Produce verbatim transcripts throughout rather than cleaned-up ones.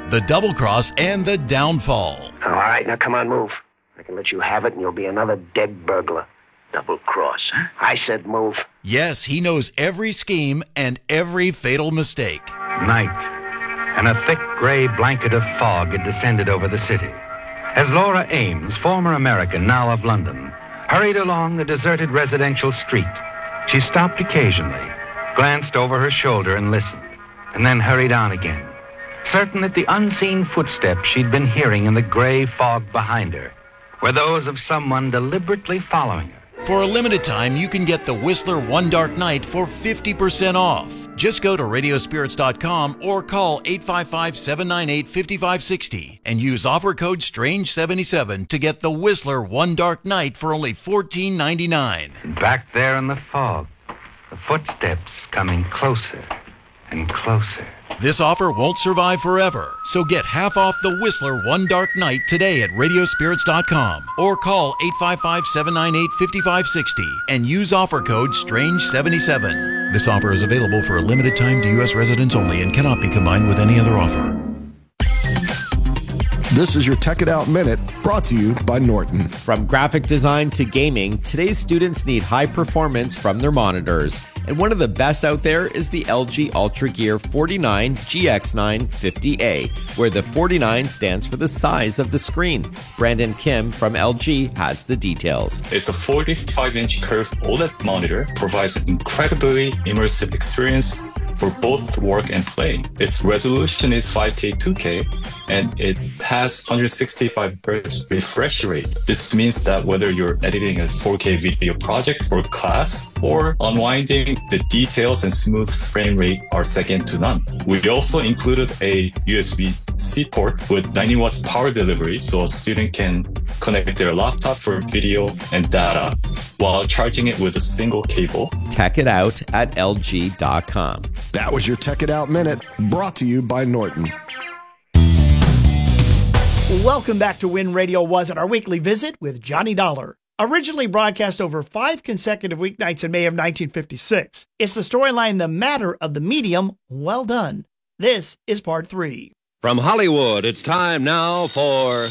The Double Cross and The Downfall. All right, now come on, move. I can let you have it and you'll be another dead burglar. Double cross, huh? I said move. Yes, he knows every scheme and every fatal mistake. Night, and a thick gray blanket of fog had descended over the city. As Laura Ames, former American, now of London, hurried along the deserted residential street, she stopped occasionally, glanced over her shoulder and listened, and then hurried on again, certain that the unseen footsteps she'd been hearing in the gray fog behind her were those of someone deliberately following her. For a limited time, you can get the Whistler One Dark Night for fifty percent off. Just go to radio spirits dot com or call eight five five, seven nine eight, five five six zero and use offer code strange seventy-seven to get the Whistler One Dark Night for only fourteen ninety-nine. Back there in the fog, the footsteps coming closer and closer. This offer won't survive forever, so get half off the Whistler One Dark Night today at radio spirits dot com or call eight five five, seven nine eight, five five six zero and use offer code strange seventy-seven. This offer is available for a limited time to U S residents only and cannot be combined with any other offer. This is your Tech It Out Minute, brought to you by Norton. From graphic design to gaming, today's students need high performance from their monitors. And one of the best out there is the L G Ultra Gear forty-nine G X nine fifty A, where the forty-nine stands for the size of the screen. Brandon Kim from L G has the details. It's a forty-five inch curved OLED monitor, provides an incredibly immersive experience for both work and play. Its resolution is five K two K, and it has one hundred sixty-five hertz refresh rate. This means that whether you're editing a four K video project for class or unwinding, the details and smooth frame rate are second to none. We also included a U S B C port with ninety watts power delivery, so a student can connect their laptop for video and data while charging it with a single cable. Tech it out at L G dot com. That was your Tech It Out Minute, brought to you by Norton. Welcome back to When Radio Was, at our weekly visit with Johnny Dollar. Originally broadcast over five consecutive weeknights in May of nineteen fifty-six, it's the storyline The Matter of the Medium. Well done. This is part three. From Hollywood, it's time now for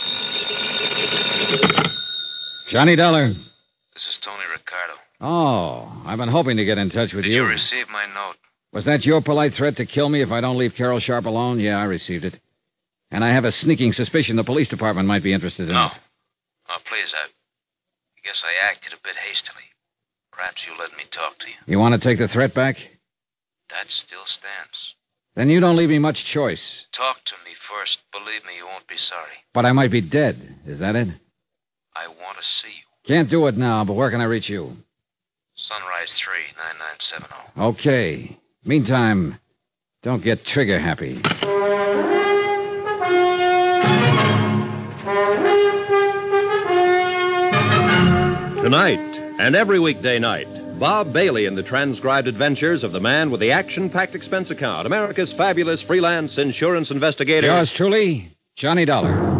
Johnny Dollar. This is Tony Ricardo. Oh, I've been hoping to get in touch with Did you. you receive my note? Was that your polite threat to kill me if I don't leave Carol Sharp alone? Yeah, I received it. And I have a sneaking suspicion the police department might be interested in no. it. Oh, please, I guess I acted a bit hastily. Perhaps you'll let me talk to you. You want to take the threat back? That still stands. Then you don't leave me much choice. Talk to me first. Believe me, you won't be sorry. But I might be dead. Is that it? I want to see you. Can't do it now, but where can I reach you? Sunrise three, nine nine seven zero. Okay. Meantime, don't get trigger happy. Tonight, and every weekday night, Bob Bailey in the transcribed adventures of the man with the action-packed expense account, America's fabulous freelance insurance investigator. Yours truly, Johnny Dollar.